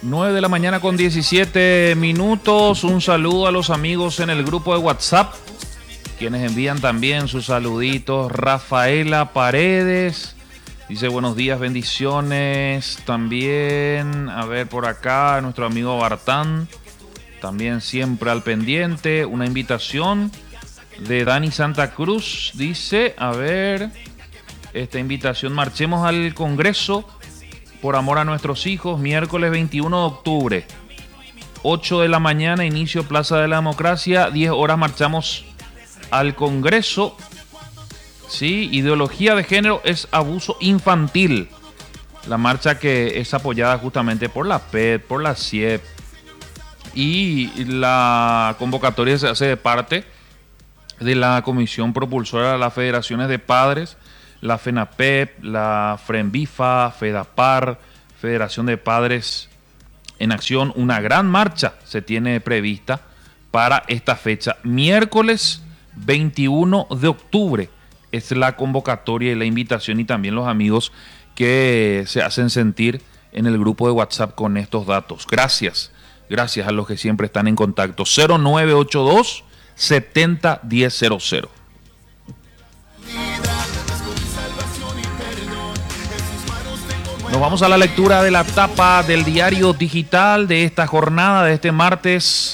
9 de la mañana con 17 minutos. Un saludo a los amigos en el grupo de WhatsApp, quienes envían también sus saluditos. Rafaela Paredes dice buenos días, bendiciones. También, a ver por acá, nuestro amigo Bartán, también siempre al pendiente. Una invitación de Dani Santa Cruz, dice, a ver, esta invitación: marchemos al Congreso por amor a nuestros hijos, miércoles 21 de octubre, 8 de la mañana, inicio Plaza de la Democracia, 10 horas marchamos al Congreso. Sí, ideología de género es abuso infantil. La marcha que es apoyada justamente por la PET, por la CIEP, y la convocatoria se hace de parte de la Comisión Propulsora de las Federaciones de Padres, la FENAPEP, la FRENVIFA, FEDAPAR, Federación de Padres en Acción. Una gran marcha se tiene prevista para esta fecha. Miércoles 21 de octubre es la convocatoria y la invitación, y también los amigos que se hacen sentir en el grupo de WhatsApp con estos datos. Gracias a los que siempre están en contacto. 0982 70 1000. Nos vamos a la lectura de la tapa del diario digital de esta jornada, de este martes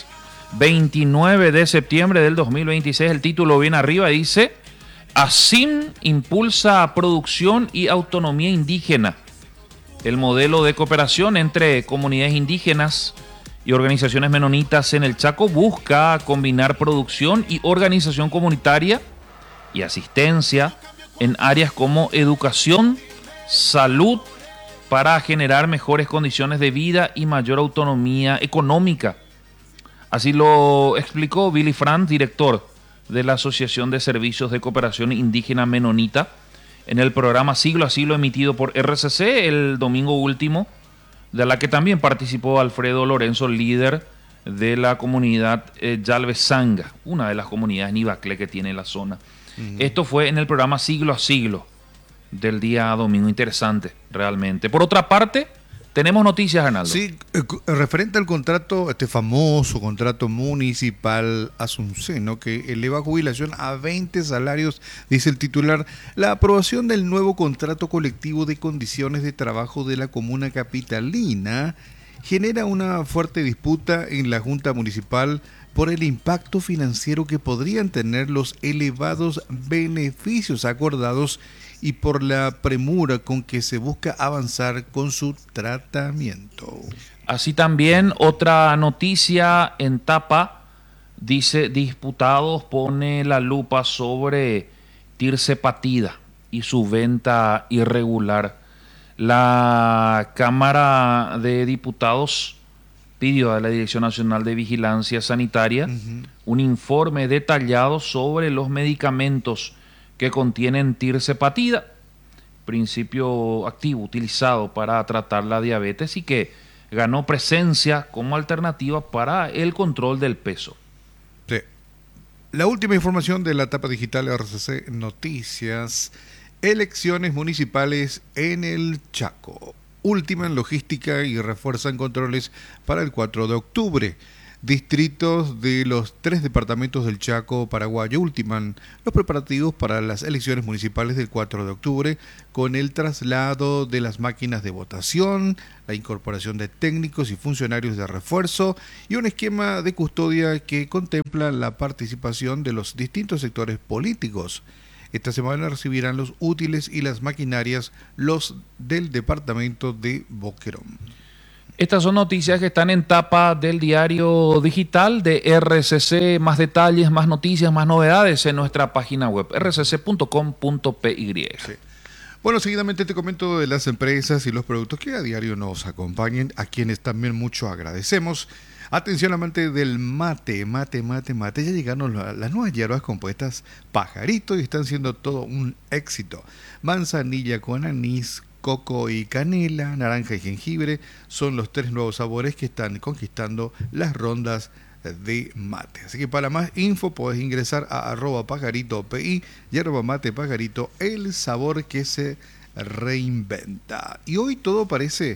29 de septiembre del 2026. El título bien arriba dice: ASIM impulsa producción y autonomía indígena. El modelo de cooperación entre comunidades indígenas y organizaciones menonitas en el Chaco busca combinar producción y organización comunitaria y asistencia en áreas como educación, salud, para generar mejores condiciones de vida y mayor autonomía económica. Así lo explicó Billy Franz, director de la Asociación de Servicios de Cooperación Indígena Menonita, en el programa Siglo a Siglo emitido por RCC el domingo último, de la que también participó Alfredo Lorenzo, líder de la comunidad Yalvesanga, una de las comunidades Nibacle que tiene la zona. Esto fue en el programa Siglo a Siglo del día domingo. Interesante, realmente. Por otra parte, tenemos noticias, Arnaldo. Sí, referente al contrato, este famoso contrato municipal Azuceno, que eleva jubilación a 20 salarios, dice el titular. La aprobación del nuevo contrato colectivo de condiciones de trabajo de la comuna capitalina genera una fuerte disputa en la Junta Municipal por el impacto financiero que podrían tener los elevados beneficios acordados y por la premura con que se busca avanzar con su tratamiento. Así también, otra noticia en tapa dice: diputados pone la lupa sobre Tirse Patida y su venta irregular. La Cámara de Diputados pidió a la Dirección Nacional de Vigilancia Sanitaria un informe detallado sobre los medicamentos que contienen tirzepatida, principio activo utilizado para tratar la diabetes y que ganó presencia como alternativa para el control del peso. Sí. La última información de la tapa digital de RCC Noticias: elecciones municipales en el Chaco. Ultiman logística y refuerzan controles para el 4 de octubre. Distritos de los 3 departamentos del Chaco paraguayo ultiman los preparativos para las elecciones municipales del 4 de octubre con el traslado de las máquinas de votación, la incorporación de técnicos y funcionarios de refuerzo y un esquema de custodia que contempla la participación de los distintos sectores políticos. Esta semana recibirán los útiles y las maquinarias los del departamento de Boquerón. Estas son noticias que están en tapa del diario digital de RCC. Más detalles, más noticias, más novedades en nuestra página web rcc.com.py. Sí. Bueno, seguidamente te comento de las empresas y los productos que a diario nos acompañan, a quienes también mucho agradecemos. Atención, amante del mate. Ya llegaron las nuevas hierbas compuestas Pajarito y están siendo todo un éxito. Manzanilla con anís, coco y canela, naranja y jengibre son los 3 nuevos sabores que están conquistando las rondas de mate. Así que para más info podés ingresar a @pajaritopi, yerba mate Pajarito, el sabor que se reinventa. Y hoy todo parece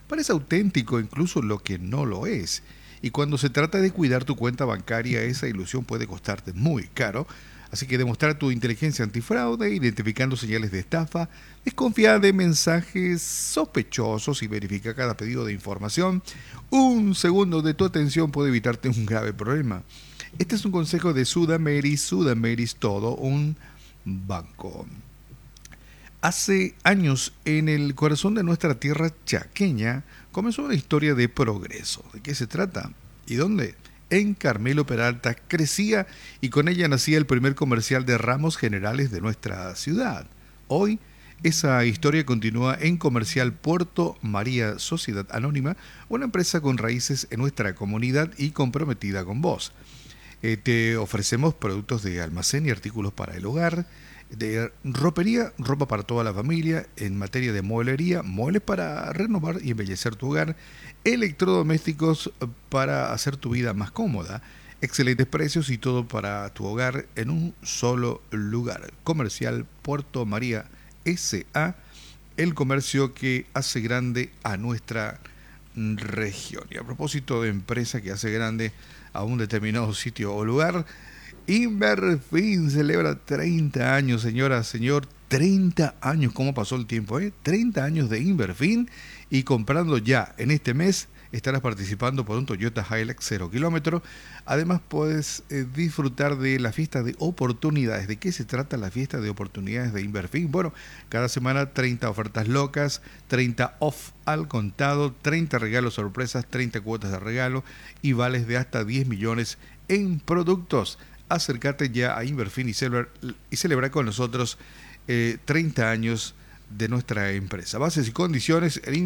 Parece auténtico incluso lo que no lo es. Y cuando se trata de cuidar tu cuenta bancaria, esa ilusión puede costarte muy caro. Así que demostrar tu inteligencia antifraude, identificando señales de estafa, desconfía de mensajes sospechosos y verifica cada pedido de información. Un segundo de tu atención puede evitarte un grave problema. Este es un consejo de Sudameris. Sudameris, todo un banco. Hace años, en el corazón de nuestra tierra chaqueña, comenzó una historia de progreso. ¿De qué se trata? ¿Y dónde? En Carmelo Peralta crecía y con ella nacía el primer comercial de ramos generales de nuestra ciudad. Hoy, esa historia continúa en Comercial Puerto María Sociedad Anónima, una empresa con raíces en nuestra comunidad y comprometida con vos. Te ofrecemos productos de almacén y artículos para el hogar, de ropería, ropa para toda la familia, en materia de mueblería, muebles para renovar y embellecer tu hogar, electrodomésticos para hacer tu vida más cómoda, excelentes precios y todo para tu hogar en un solo lugar. Comercial Puerto María S.A., el comercio que hace grande a nuestra región. Y a propósito de empresa que hace grande a un determinado sitio o lugar, Inverfin celebra 30 años, señora, señor, 30 años, ¿cómo pasó el tiempo? 30 años de Inverfin, y comprando ya en este mes estarás participando por un Toyota Hilux 0 kilómetro. Además puedes disfrutar de la fiesta de oportunidades. ¿De qué se trata la fiesta de oportunidades de Inverfin? Bueno, cada semana 30 ofertas locas, 30 off al contado, 30 regalos sorpresas, 30 cuotas de regalo y vales de hasta 10 millones en productos. Acércate ya a Inverfin y celebra con nosotros 30 años de nuestra empresa. Bases y condiciones en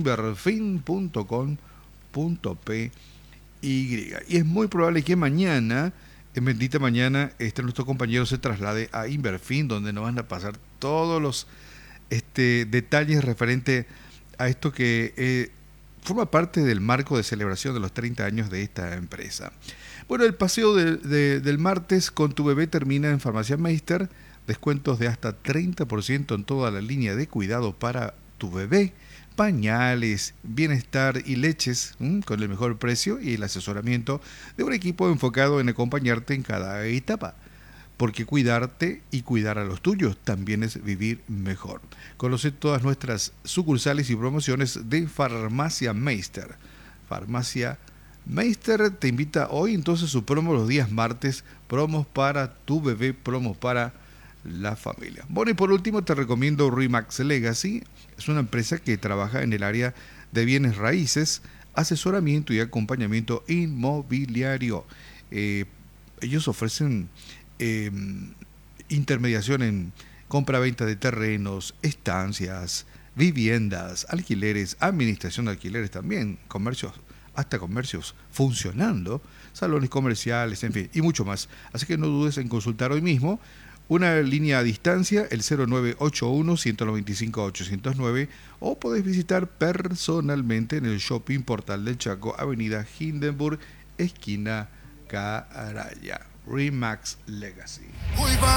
inverfin.com.py. Y es muy probable que mañana, en bendita mañana, nuestro compañero se traslade a Inverfin, donde nos van a pasar todos los detalles referente a esto que forma parte del marco de celebración de los 30 años de esta empresa. Bueno, el paseo del martes con tu bebé termina en Farmacia Meister. Descuentos de hasta 30% en toda la línea de cuidado para tu bebé. Pañales, bienestar y leches con el mejor precio y el asesoramiento de un equipo enfocado en acompañarte en cada etapa. Porque cuidarte y cuidar a los tuyos también es vivir mejor. Conoce todas nuestras sucursales y promociones de Farmacia Meister. Farmacia Meister te invita hoy entonces su promo los días martes, promos para tu bebé, promos para la familia. Bueno, y por último te recomiendo Remax Legacy. Es una empresa que trabaja en el área de bienes raíces, asesoramiento y acompañamiento inmobiliario. Ellos ofrecen intermediación en compra-venta de terrenos, estancias, viviendas, alquileres, administración de alquileres también, comercios, hasta comercios funcionando, salones comerciales, en fin, y mucho más. Así que no dudes en consultar hoy mismo una línea a distancia, el 0981-195-809, o podés visitar personalmente en el Shopping Portal del Chaco, Avenida Hindenburg, esquina Caraya. Remax Legacy.